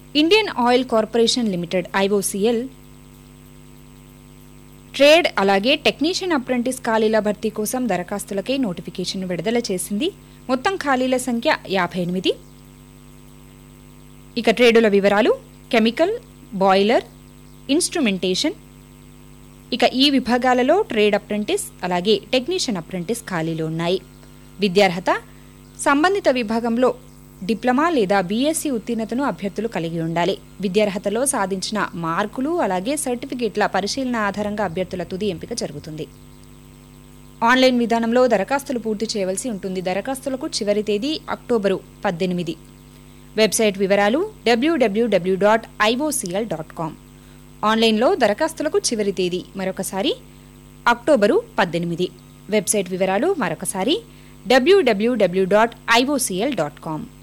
Indian oil corporation limited IOCL trade అలాగే technician apprentice ఖాళీల భర్తీ కోసం దరఖాస్తులకై నోటిఫికేషన్ విడుదల చేసింది. మొత్తం ఖాళీల సంఖ్య 58. ఇక ట్రేడుల వివరాలు: కెమికల్, బాయిలర్, ఇన్స్ట్రుమెంటేషన్. ఇక ఈ విభాగాలలో ట్రేడ్ అప్రెంటిస్ అలాగే టెక్నీషియన్ అప్రెంటిస్ ఖాళీలు ఉన్నాయి. విద్యార్హత: సంబంధిత విభాగంలో డిప్లొమా లేదా బీఎస్సీ ఉత్తీర్ణతను అభ్యర్థులు కలిగి ఉండాలి. విద్యార్హతలో సాధించిన మార్కులు అలాగే సర్టిఫికేట్ల పరిశీలన ఆధారంగా అభ్యర్థుల తుది ఎంపిక జరుగుతుంది. ఆన్లైన్ విధానంలో దరఖాస్తులు పూర్తి చేయవలసి ఉంటుంది. దరఖాస్తులకు చివరి తేదీ అక్టోబరు 18. వెబ్సైట్ వివరాలు www.ivocl.com. ఆన్లైన్లో దరఖాస్తులకు చివరి తేదీ మరొకసారి అక్టోబరు 18. వెబ్సైట్ వివరాలు మరొకసారి www.ivocl.com.